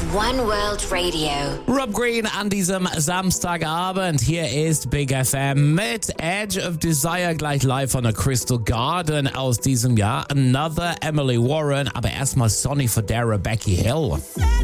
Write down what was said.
One World Radio. Rob Green an diesem Samstagabend. Hier ist Big FM mit Edge of Desire gleich live von der Crystal Garden aus diesem Jahr. Another Emily Warren, aber erstmal Sonny von der Rebecca Hill.